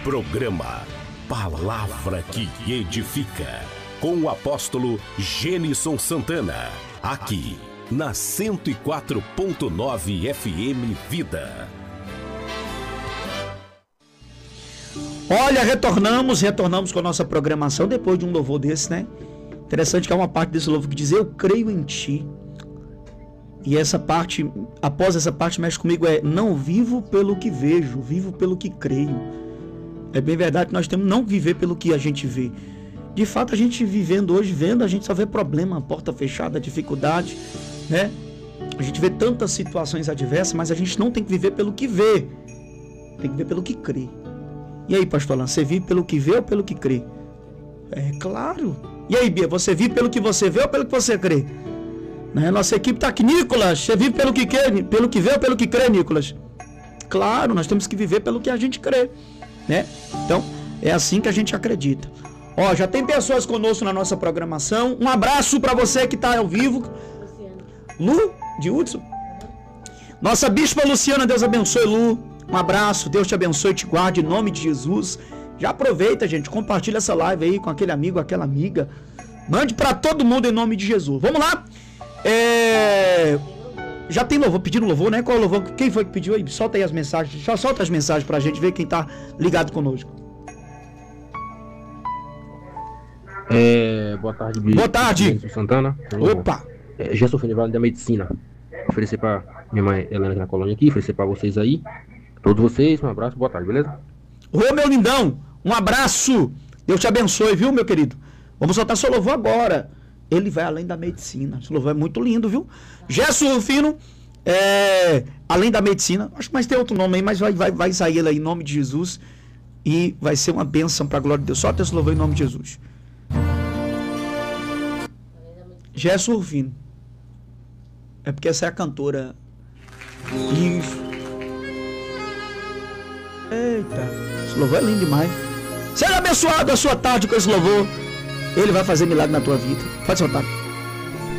Programa Palavra que Edifica, com o apóstolo Gênison Santana, aqui na 104.9 FM Vida. Olha, retornamos com a nossa programação depois de um louvor desse, né? Interessante que há uma parte desse louvor que diz: eu creio em ti. E essa parte, após essa parte, mexe comigo, não vivo pelo que vejo, vivo pelo que creio. É bem verdade que nós temos não viver pelo que a gente vê. De fato, a gente vivendo hoje, a gente só vê problema, porta fechada, dificuldade, né? A gente vê tantas situações adversas, mas a gente não tem que viver pelo que vê. Tem que viver pelo que crê. E aí, pastor Alan, você vive pelo que vê ou pelo que crê? É claro. E aí, Bia, você vive pelo que você vê ou pelo que você crê? Né? Nossa equipe tá aqui. Nicolas, você vive pelo que crê, pelo que vê ou pelo que crê, Nicolas? Claro, nós temos que viver pelo que a gente crê, né? Então, é assim que a gente acredita. Ó, já tem pessoas conosco na nossa programação. Um abraço para você que tá ao vivo. Lu, de Hudson. Nossa bispa Luciana, Deus abençoe, Lu. Um abraço, Deus te abençoe, te guarde, em nome de Jesus. Já aproveita, gente, compartilha essa live aí com aquele amigo, aquela amiga. Mande para todo mundo em nome de Jesus. Vamos lá? Já tem louvor, pedindo louvor, né? Qual louvor? Quem foi que pediu aí? Solta aí as mensagens, só solta as mensagens pra gente ver quem tá ligado conosco. Boa tarde, Boa tarde. Santana. Opa! Gerson Fenivaldo da Medicina. Oferecer pra minha mãe Helena na colônia aqui, oferecer pra vocês aí. Todos vocês, um abraço, boa tarde, beleza? Ô, meu lindão, um abraço. Deus te abençoe, viu, meu querido? Vamos soltar seu louvor agora. Ele vai além da medicina. Esse louvor é muito lindo, viu? Gerson Rufino, além da medicina. Acho que mais tem outro nome aí, mas vai sair ele aí em nome de Jesus. E vai ser uma bênção pra glória de Deus. Solta esse louvor em nome de Jesus. Gerson Rufino. É porque essa é a cantora. Isso. Eita, esse louvor é lindo demais. Seja abençoado a sua tarde com esse louvor. Ele vai fazer milagre na tua vida. Pode soltar.